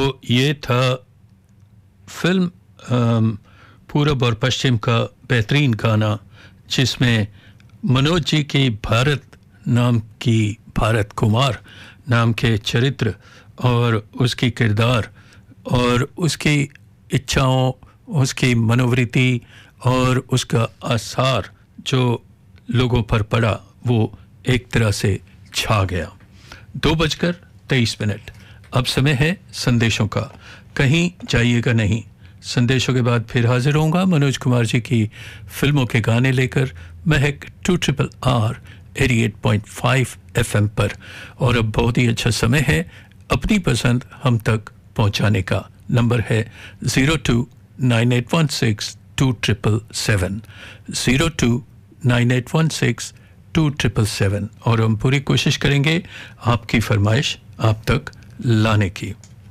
ये था फिल्म पूरब और पश्चिम का बेहतरीन गाना, जिसमें मनोज जी की भारत कुमार नाम के चरित्र और उसकी किरदार और उसकी इच्छाओं, उसकी मनोवृत्ति और उसका आसार जो लोगों पर पड़ा, वो एक तरह से छा गया। 2:23। अब समय है संदेशों का, कहीं जाइएगा नहीं। संदेशों के बाद फिर हाजिर होऊंगा मनोज कुमार जी की फिल्मों के गाने लेकर, महक 2RRR 88.5 FM पर। और अब बहुत ही अच्छा समय है अपनी पसंद हम तक पहुंचाने का। नंबर है 0298162777 0298162777 और हम पूरी कोशिश करेंगे आपकी फरमाइश आप तक लाने की।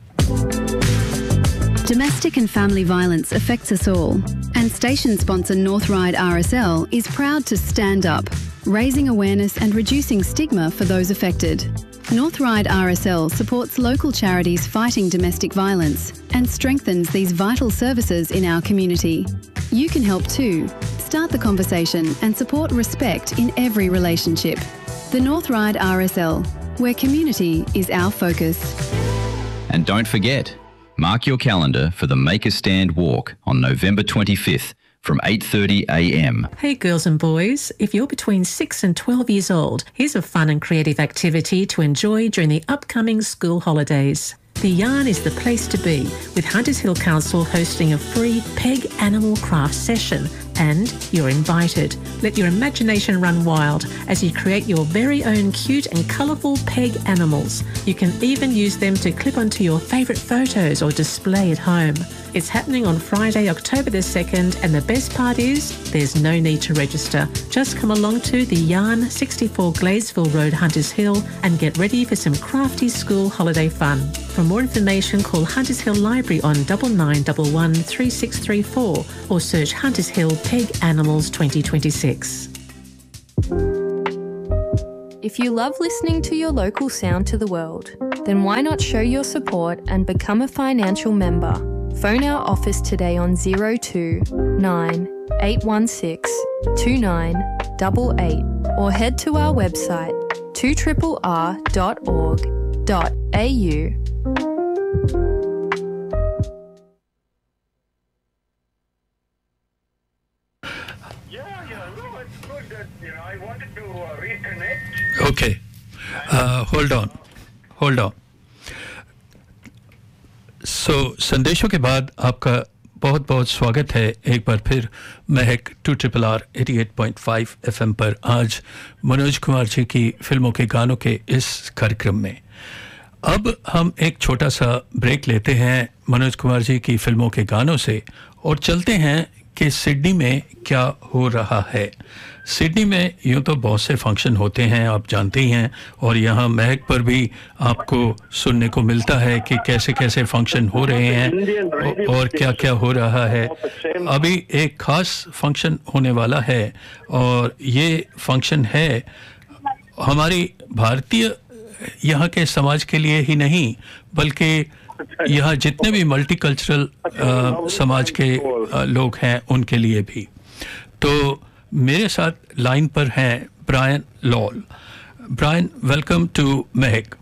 Domestic and family violence affects us all, and station sponsor North Ride RSL is proud to stand up, raising awareness and reducing stigma for those affected. North Ride RSL supports local charities fighting domestic violence and strengthens these vital services in our community. You can help too. Start the conversation and support respect in every relationship. The North Ride RSL, where community is our focus. And don't forget, mark your calendar for the Make a Stand walk on November 25th from 8:30 a.m. Hey girls and boys, if you're between 6 and 12 years old, here's a fun and creative activity to enjoy during the upcoming school holidays. The Yarn is the place to be, with Hunters Hill Council hosting a free peg animal craft session, and you're invited. Let your imagination run wild as you create your very own cute and colourful peg animals. You can even use them to clip onto your favourite photos or display at home. It's happening on Friday, October the 2nd, and the best part is there's no need to register. Just come along to the Yarn, 64 Gladesville Road, Hunters Hill, and get ready for some crafty school holiday fun. For more information, call Hunters Hill Library on 9911 3634 or search Hunters Hill Peg Animals 2026. If you love listening to your local sound to the world, then why not show your support and become a financial member? Phone our office today on 02 9 816 2988 or head to our website 2rrr.org.au. Okay, hold on. So, संदेशों के बाद आपका बहुत बहुत स्वागत है एक बार फिर महक 2RRR 88.5 FM पर। आज मनोज कुमार जी की फिल्मों के गानों के इस कार्यक्रम में अब हम एक छोटा सा ब्रेक लेते हैं मनोज कुमार जी की फिल्मों के गानों से और चलते हैं कि सिडनी में क्या हो रहा है। सिडनी में यूँ तो बहुत से फंक्शन होते हैं, आप जानते ही हैं, और यहाँ महक पर भी आपको सुनने को मिलता है कि कैसे कैसे फंक्शन हो रहे हैं और क्या क्या हो रहा है। अभी एक ख़ास फंक्शन होने वाला है और ये फंक्शन है हमारी भारतीय यहाँ के समाज के लिए ही नहीं, बल्कि यहाँ जितने भी मल्टीकल्चरल समाज के लोग हैं उनके लिए भी। तो मेरे साथ लाइन पर हैं Brian lol. Brian, welcome to Mahak.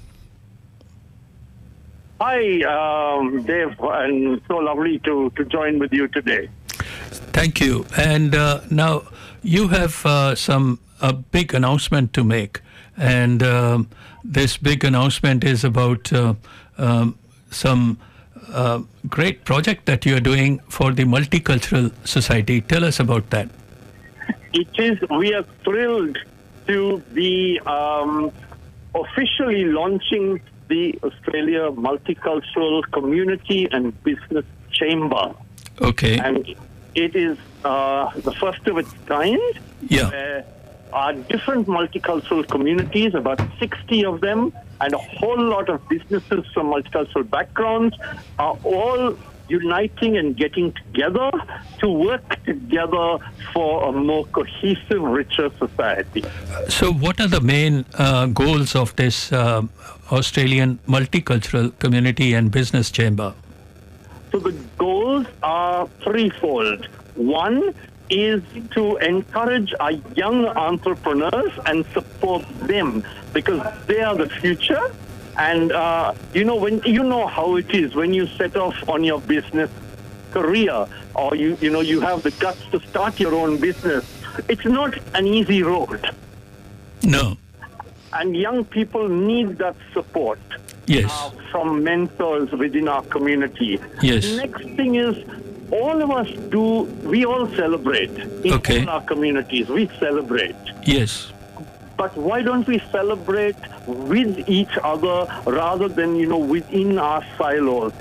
Hi, Dave, and so lovely to join with you today. Thank you. And now you have a big announcement to make, and this big announcement is about some great project that you are doing for the Multicultural Society. Tell us about that. It is. We are thrilled to be officially launching the Australia Multicultural Community and Business Chamber. Okay. And it is the first of its kind. Yeah. Where our different multicultural communities, about 60 of them, and a whole lot of businesses from multicultural backgrounds are all uniting and getting together to work together for a more cohesive, richer society. So what are the main goals of this Australian Multicultural Community and Business Chamber? So the goals are threefold. One is to encourage our young entrepreneurs and support them because they are the future. And, when you know how it is when you set off on your business career or, you have the guts to start your own business, it's not an easy road. No. And young people need that support. Yes. From mentors within our community. Yes. Next thing is, all of us we all celebrate in all our communities. We celebrate. Yes. But why don't we celebrate with each other rather than, within our silos?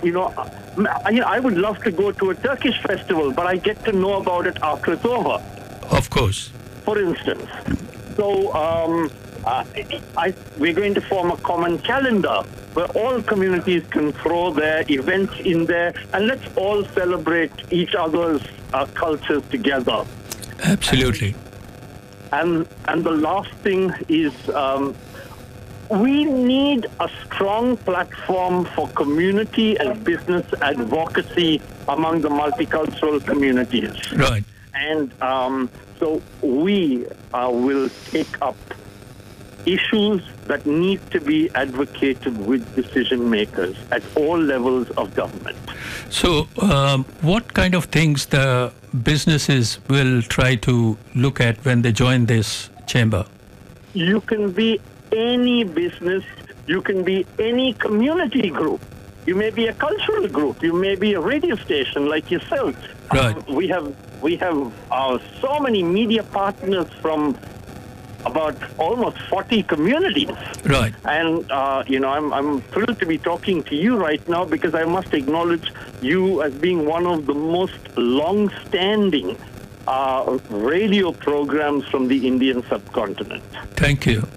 I would love to go to a Turkish festival, but I get to know about it after it's over. Of course. For instance. So, we're going to form a common calendar where all communities can throw their events in there, and let's all celebrate each other's cultures together. Absolutely. And the last thing is we need a strong platform for community and business advocacy among the multicultural communities. Right. And so we will take up issues that need to be advocated with decision makers at all levels of government. So what kind of things the businesses will try to look at when they join this chamber? You can be any business, you can be any community group. You may be a cultural group, you may be a radio station like yourself. Right. We have so many media partners from about almost 40 communities. Right. And, I'm thrilled to be talking to you right now because I must acknowledge you as being one of the most long-standing radio programs from the Indian subcontinent. Thank you.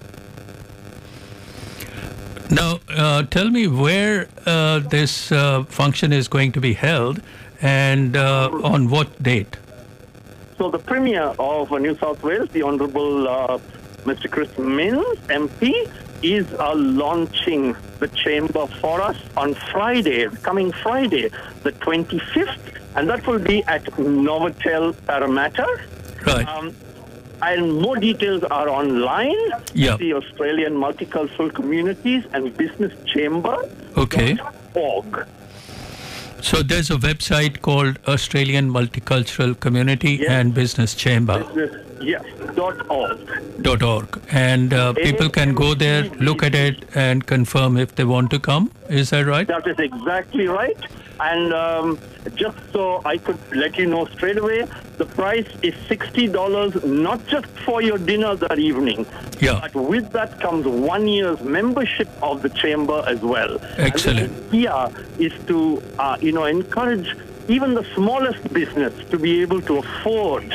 Now, tell me where this function is going to be held and on what date? So the Premier of New South Wales, the Honourable Mr. Chris Minns, MP, is launching the chamber for us on Friday, coming Friday, the 25th, and that will be at Novotel Parramatta. Right. And more details are online. Yeah. The Australian Multicultural Communities and Business Chamber. Okay. .org. So there's a website called Australian Multicultural Community and Business Chamber. Yes, .org. .org. And people can go there, look at it, and confirm if they want to come. Is that right? That is exactly right. And just so I could let you know straight away, the price is $60, not just for your dinner that evening, but with that comes 1 year's membership of the chamber as well. Excellent. And the idea is to, encourage even the smallest business to be able to afford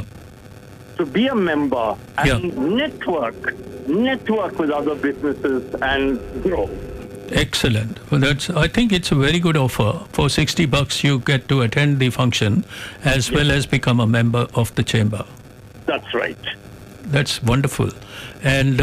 to be a member and network with other businesses and grow. Excellent. Well, I think it's a very good offer. For $60, you get to attend the function as well as become a member of the chamber. That's right. That's wonderful. And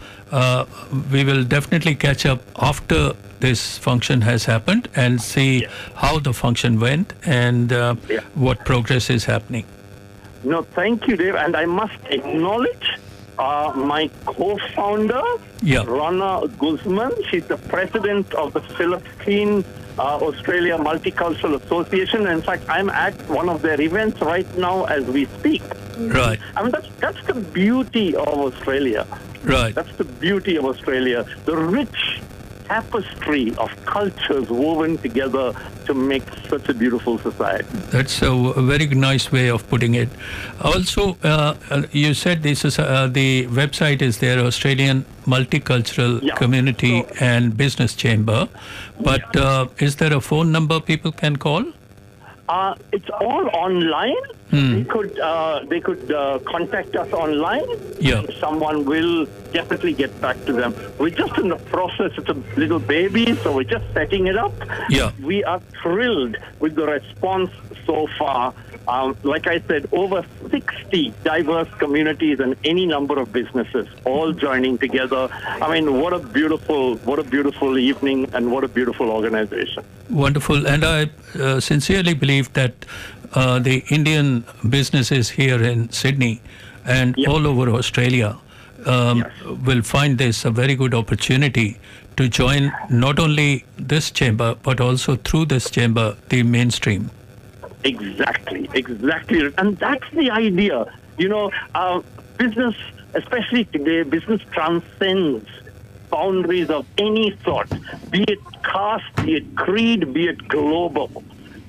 we will definitely catch up after this function has happened and see how the function went and what progress is happening. No, thank you, Dave. And I must acknowledge my co-founder, Rana Guzman. She's the president of the Philippine Australia Multicultural Association. In fact, I'm at one of their events right now as we speak. Right. I mean, that's the beauty of Australia. Right. That's the beauty of Australia. The rich tapestry of cultures woven together to make such a beautiful society. That's a very nice way of putting it. Also, you said this is the website is there, Australian Multicultural Community and Business Chamber. But is there a phone number people can call? It's all online. They could contact us online. Yeah. Someone will definitely get back to them. We're just in the process. It's a little baby, so we're just setting it up. Yeah. We are thrilled with the response so far. Like I said, over 60 diverse communities and any number of businesses all joining together. I mean, what a beautiful evening and what a beautiful organization. Wonderful. And I sincerely believe that the Indian businesses here in Sydney and all over Australia will find this a very good opportunity to join not only this chamber, but also through this chamber, the mainstream. Exactly. And that's the idea. Business, especially today, business transcends boundaries of any sort, be it caste, be it creed, be it global.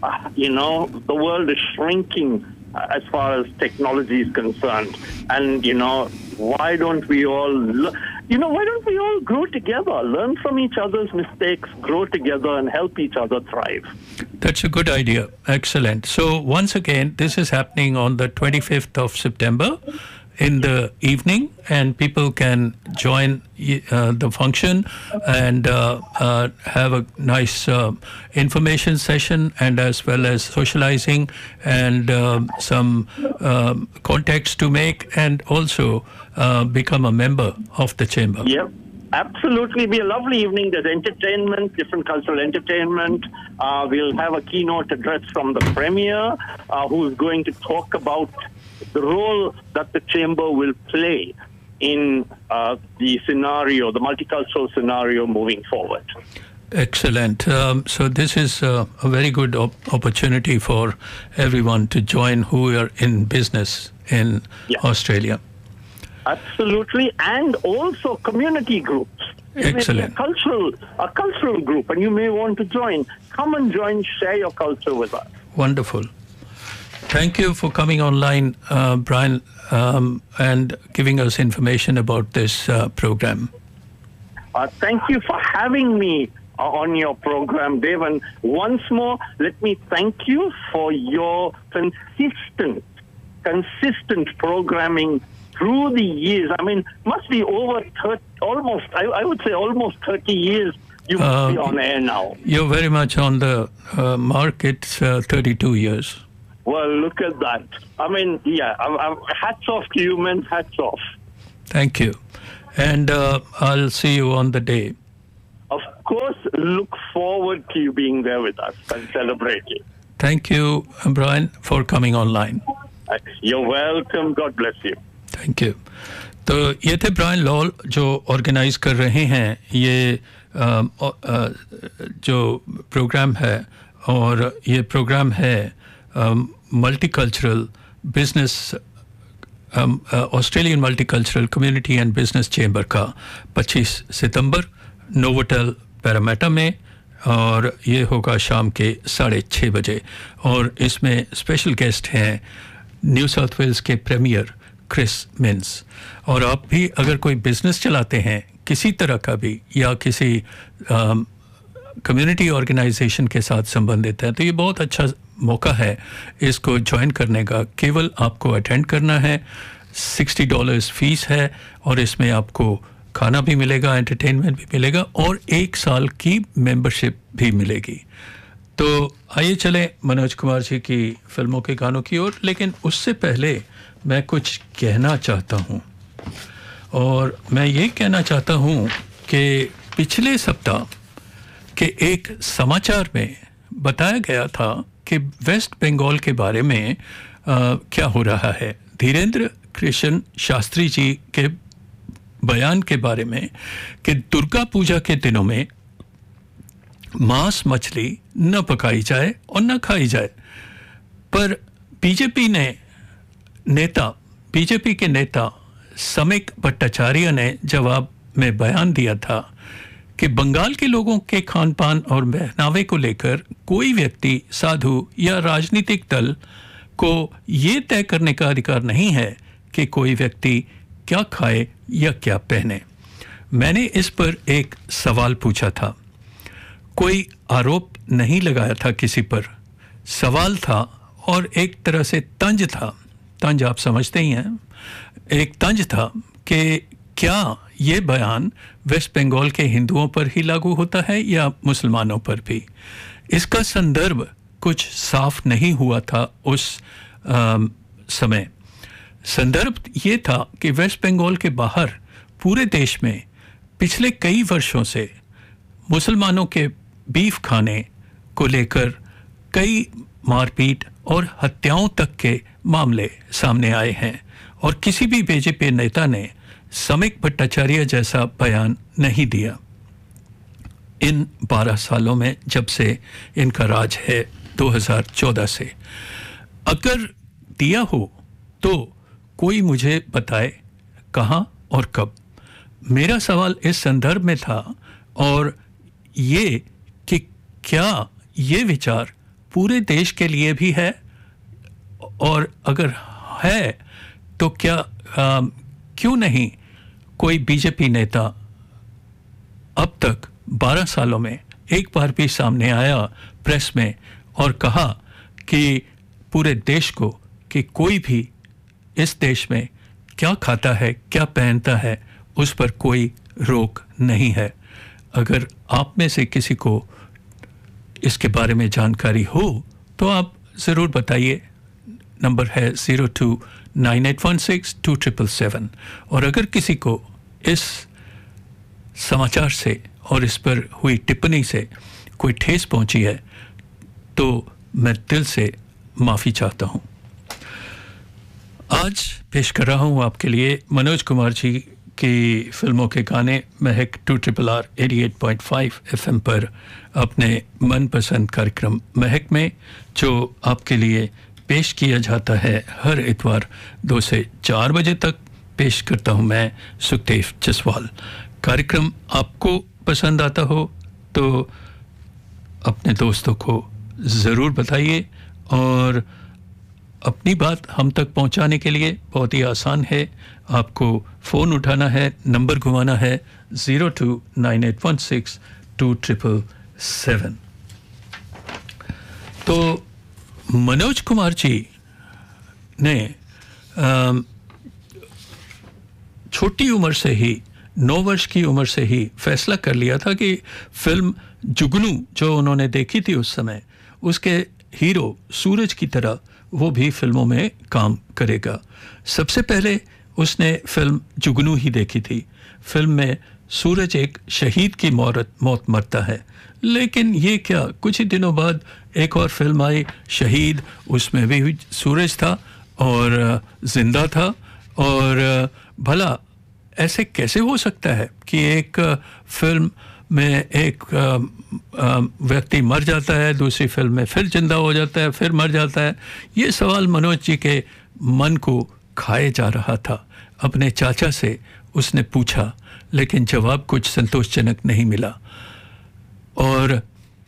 The world is shrinking as far as technology is concerned. And, why don't we all grow together, learn from each other's mistakes, grow together and help each other thrive? That's a good idea. Excellent. So once again, this is happening on the 25th of September in the evening, and people can join the function and have a nice information session, and as well as socializing and some contacts to make, and also become a member of the chamber. Yep. Absolutely. It'll be a lovely evening. There's entertainment, different cultural entertainment. We'll have a keynote address from the Premier, who's going to talk about the role that the chamber will play in the scenario, the multicultural scenario moving forward. Excellent. So this is a very good opportunity for everyone to join who are in business in Australia. Absolutely, and also community groups. Excellent. A cultural group, and you may want to join. Come and join, share your culture with us. Wonderful. Thank you for coming online, Brian, and giving us information about this program. Thank you for having me on your program, Dave. And once more, let me thank you for your consistent programming through the years. I mean, must be over 30, almost 30 years you must be on air now. You're very much on the mark. It's 32 years. Well, look at that. I mean, hats off to you, man. Hats off. Thank you. And I'll see you on the day. Of course, look forward to you being there with us and celebrating. Thank you, Brian, for coming online. You're welcome. God bless you. Thank you. तो ये थे Brian lol जो organise कर रहे हैं ये जो programme है, और ये प्रोग्राम है multicultural business Australian multicultural community and business chamber का 25 सितंबर नोवोटेल पैरामेटा में, और ये होगा शाम के 6:30 बजे. और इसमें स्पेशल गेस्ट हैं न्यू साउथ वेल्स के प्रीमियर क्रिस मिन्स. और आप भी अगर कोई बिजनेस चलाते हैं किसी तरह का भी, या किसी कम्युनिटी ऑर्गेनाइजेशन के साथ संबंधित है, तो ये बहुत अच्छा मौका है इसको ज्वाइन करने का. केवल आपको अटेंड करना है. $60 फीस है, और इसमें आपको खाना भी मिलेगा, एंटरटेनमेंट भी मिलेगा, और 1 साल की मेंबरशिप भी मिलेगी. तो आइए चलें मनोज कुमार जी की फिल्मों के गानों की ओर. लेकिन उससे पहले मैं कुछ कहना चाहता हूँ, और मैं ये कहना चाहता हूँ कि पिछले सप्ताह के एक समाचार में बताया गया था कि वेस्ट बंगाल के बारे में क्या हो रहा है. धीरेन्द्र कृष्ण शास्त्री जी के बयान के बारे में कि दुर्गा पूजा के दिनों में मांस मछली न पकाई जाए और न खाई जाए. पर बीजेपी के नेता समिक भट्टाचार्य ने जवाब में बयान दिया था कि बंगाल के लोगों के खान पान और पहनावे को लेकर कोई व्यक्ति, साधु या राजनीतिक दल को ये तय करने का अधिकार नहीं है कि कोई व्यक्ति क्या खाए या क्या पहने. मैंने इस पर एक सवाल पूछा था. कोई आरोप नहीं लगाया था किसी पर. सवाल था और एक तरह से तंज था, तंज आप समझते ही हैं, एक तंज था कि क्या ये बयान वेस्ट बंगाल के हिंदुओं पर ही लागू होता है या मुसलमानों पर भी। इसका संदर्भ कुछ साफ नहीं हुआ था उस समय। संदर्भ ये था कि वेस्ट बंगाल के बाहर पूरे देश में पिछले कई वर्षों से मुसलमानों के बीफ खाने को लेकर कई मारपीट और हत्याओं तक के मामले सामने आए हैं और किसी भी बीजेपी नेता ने समीक भट्टाचार्य जैसा बयान नहीं दिया इन 12 सालों में, जब से इनका राज है 2014 से। अगर दिया हो तो कोई मुझे बताए कहाँ और कब। मेरा सवाल इस संदर्भ में था और ये कि क्या ये विचार पूरे देश के लिए भी है, और अगर है तो क्या क्यों नहीं कोई बीजेपी नेता अब तक 12 सालों में एक बार भी सामने आया प्रेस में और कहा कि पूरे देश को कि कोई भी इस देश में क्या खाता है, क्या पहनता है, उस पर कोई रोक नहीं है। अगर आप में से किसी को इसके बारे में जानकारी हो तो आप ज़रूर बताइए। नंबर है 0298162777। और अगर किसी को इस समाचार से और इस पर हुई टिप्पणी से कोई ठेस पहुंची है तो मैं दिल से माफ़ी चाहता हूं। आज पेश कर रहा हूं आपके लिए मनोज कुमार जी की फिल्मों के गाने महक 2RRR 88.5 FM पर अपने मनपसंद कार्यक्रम महक में, जो आपके लिए पेश किया जाता है हर इतवार 2 से 4 बजे तक। पेश करता हूं मैं सुखदेव जसवाल। कार्यक्रम आपको पसंद आता हो तो अपने दोस्तों को ज़रूर बताइए, और अपनी बात हम तक पहुंचाने के लिए बहुत ही आसान है। आपको फ़ोन उठाना है, नंबर घुमाना है 0298162777। तो मनोज कुमार जी ने छोटी उम्र से ही, 9 वर्ष की उम्र से ही फैसला कर लिया था कि फिल्म जुगनू जो उन्होंने देखी थी उस समय, उसके हीरो सूरज की तरह वो भी फिल्मों में काम करेगा। सबसे पहले उसने फिल्म जुगनू ही देखी थी। फिल्म में सूरज एक शहीद की मौत मरता है, लेकिन ये क्या, कुछ ही दिनों बाद एक और फिल्म आई शहीद, उसमें भी सूरज था और जिंदा था। और भला ऐसे कैसे हो सकता है कि एक फिल्म में एक व्यक्ति मर जाता है, दूसरी फिल्म में फिर जिंदा हो जाता है, फिर मर जाता है। ये सवाल मनोज जी के मन को खाए जा रहा था। अपने चाचा से उसने पूछा, लेकिन जवाब कुछ संतोषजनक नहीं मिला, और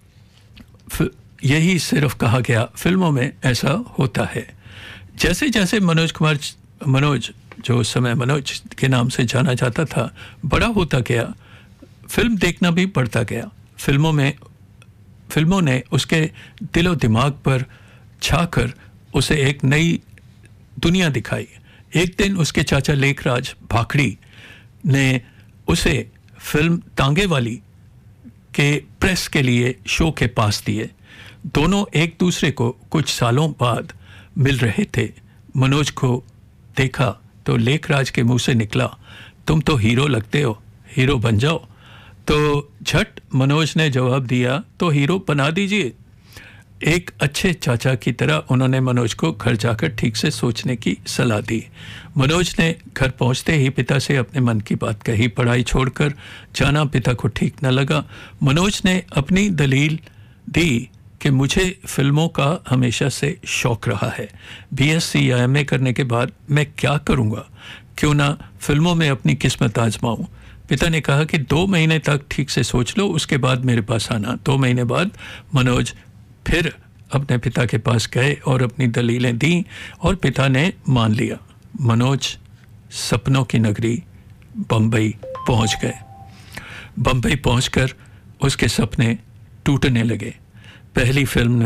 यही सिर्फ कहा गया फिल्मों में ऐसा होता है। जैसे जैसे मनोज जो उस समय मनोज के नाम से जाना जाता था, बड़ा होता गया, फिल्म देखना भी बढ़ता गया। फिल्मों ने उसके दिलो दिमाग पर छाकर उसे एक नई दुनिया दिखाई। एक दिन उसके चाचा लेखराज भाखड़ी ने उसे फिल्म तांगे वाली के प्रेस के लिए शो के पास दिए। दोनों एक दूसरे को कुछ सालों बाद मिल रहे थे। मनोज को देखा तो लेखराज के मुंह से निकला, तुम तो हीरो लगते हो, हीरो बन जाओ। तो झट मनोज ने जवाब दिया, तो हीरो बना दीजिए। एक अच्छे चाचा की तरह उन्होंने मनोज को घर जाकर ठीक से सोचने की सलाह दी। मनोज ने घर पहुंचते ही पिता से अपने मन की बात कही। पढ़ाई छोड़कर जाना पिता को ठीक न लगा। मनोज ने अपनी दलील दी कि मुझे फिल्मों का हमेशा से शौक रहा है। BSc या MA करने के बाद मैं क्या करूँगा, क्यों ना फिल्मों में अपनी किस्मत आजमाऊँ। पिता ने कहा कि 2 महीने तक ठीक से सोच लो, उसके बाद मेरे पास आना। 2 महीने बाद मनोज फिर अपने पिता के पास गए और अपनी दलीलें दी, और पिता ने मान लिया। मनोज सपनों की नगरी बम्बई पहुंच गए। बम्बई पहुंचकर उसके सपने टूटने लगे। पहली फिल्म में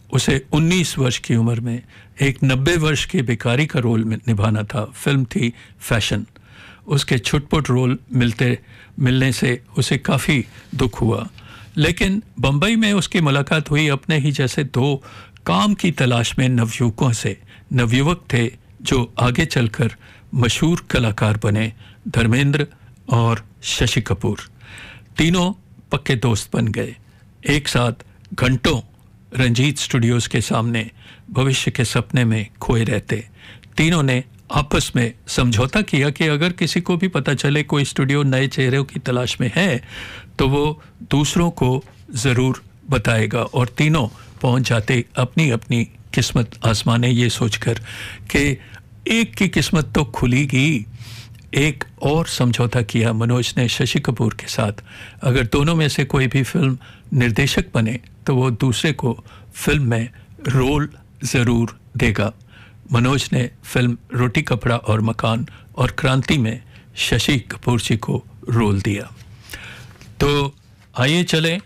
उसे 19 वर्ष की उम्र में एक 90 वर्ष के भिखारी का रोल निभाना था। फिल्म थी फैशन। उसके छुटपुट रोल मिलने से उसे काफ़ी दुख हुआ, लेकिन बम्बई में उसकी मुलाकात हुई अपने ही जैसे दो काम की तलाश में नवयुवकों से। नवयुवक थे जो आगे चलकर मशहूर कलाकार बने, धर्मेंद्र और शशि कपूर। तीनों पक्के दोस्त बन गए। एक साथ घंटों रंजीत स्टूडियोज़ के सामने भविष्य के सपने में खोए रहते। तीनों ने आपस में समझौता किया कि अगर किसी को भी पता चले कोई स्टूडियो नए चेहरों की तलाश में है तो वो दूसरों को ज़रूर बताएगा, और तीनों पहुंच जाते अपनी अपनी किस्मत आजमाने, ये सोचकर कि एक की किस्मत तो खुलेगी। एक और समझौता किया मनोज ने शशि कपूर के साथ, अगर दोनों में से कोई भी फिल्म निर्देशक बने तो वो दूसरे को फिल्म में रोल ज़रूर देगा। मनोज ने फिल्म रोटी कपड़ा और मकान और क्रांति में शशि कपूर जी को रोल दिया। तो आइए चलें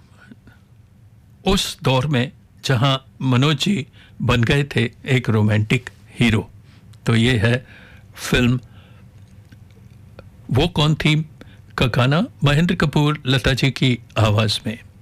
उस दौर में जहां मनोज जी बन गए थे एक रोमांटिक हीरो। तो ये है फिल्म वो कौन थी का गाना, महेंद्र कपूर लता जी की आवाज़ में।